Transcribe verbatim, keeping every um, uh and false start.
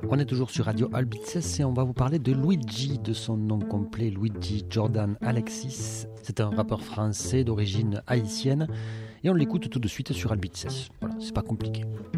On est toujours sur Radio Albices et on va vous parler de Luigi, de son nom complet, Luigi Jordan Alexis. C'est un rappeur français d'origine haïtienne et on l'écoute tout de suite sur Albices. Voilà, c'est pas compliqué.